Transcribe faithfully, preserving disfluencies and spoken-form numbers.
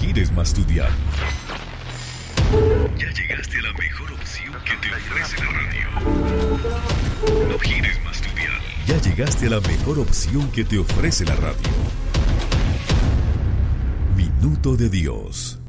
gires más tu dial. Ya llegaste a la mejor opción que te ofrece la radio. No gires más tu dial. Ya llegaste a la mejor opción que te ofrece la radio. Minuto de Dios.